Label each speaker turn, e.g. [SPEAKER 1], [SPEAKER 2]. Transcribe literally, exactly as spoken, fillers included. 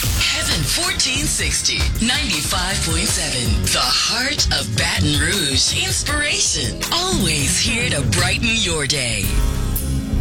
[SPEAKER 1] Heaven fourteen sixty, ninety-five point seven. The heart of Baton Rouge. Inspiration. Always here to brighten your day.